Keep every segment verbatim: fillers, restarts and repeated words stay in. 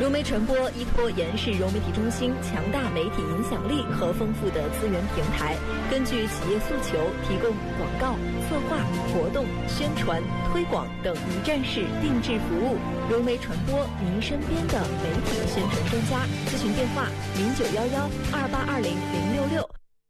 融媒传播依托延世融媒体中心强大媒体影响力和丰富的资源平台，根据企业诉求，提供广告、策划、活动、宣传、推广等一站式定制服务。融媒传播，您身边的媒体宣传专家。咨询电话：零九幺幺二八二零零六六。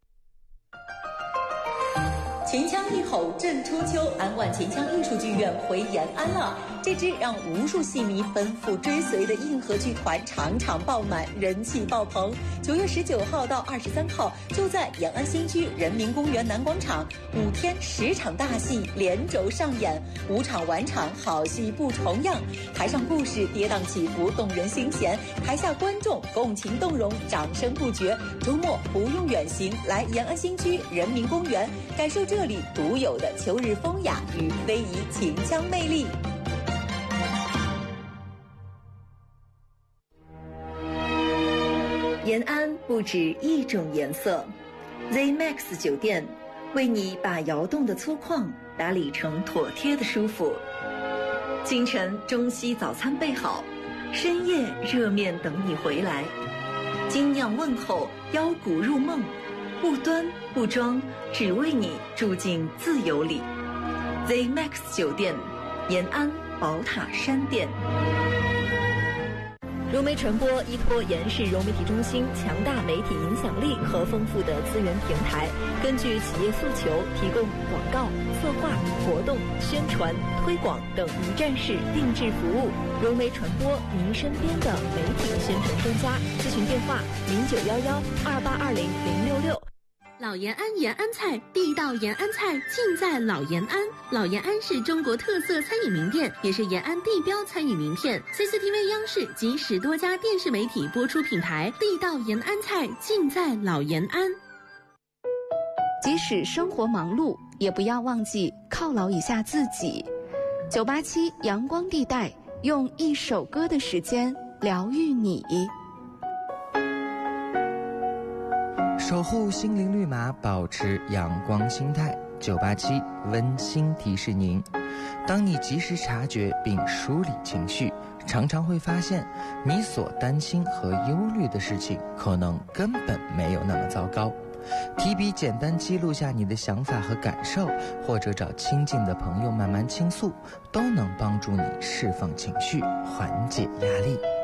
秦腔一吼震初秋，安万秦腔艺术剧院回延安了。这支让无数戏迷奔赴追随的硬核剧团场场爆满，人气爆棚。九月十九号到二十三号，就在延安新区人民公园南广场，五天十场大戏连轴上演，五场晚场好戏不重样。台上故事跌宕起伏，动人心弦；台下观众共情动容，掌声不绝。周末不用远行，来延安新区人民公园，感受这里独有的秋日风雅与非遗秦腔魅力。 延安不止一种颜色 ，Z Max 酒店为你把窑洞的粗犷打理成妥帖的舒服。清晨中西早餐备好，深夜热面等你回来。精酿问候，腰鼓入梦，不端不装，只为你住进自由里。Z Max 酒店，延安宝塔山店。融媒传播依托延世融媒体中心强大媒体影响力和丰富的资源平台，根据企业诉求，提供广告、策划、活动、宣传、推广等一站式定制服务。融媒传播，您身边的媒体宣传专家。咨询电话：零九幺幺二八二零零六六。 老延安延安菜，地道延安菜尽在老延安。老延安是中国特色餐饮名店，也是延安地标餐饮名片。C C T V 央视及十多家电视媒体播出品牌，地道延安菜尽在老延安。 即使生活忙碌，也不要忘记犒劳一下自己。九八七阳光地带，用一首歌的时间疗愈你。 守护心灵绿码，保持阳光心态。九八七温馨提示您：当你及时察觉并梳理情绪，常常会发现你所担心和忧虑的事情可能根本没有那么糟糕。提笔简单记录下你的想法和感受，或者找亲近的朋友慢慢倾诉，都能帮助你释放情绪，缓解压力。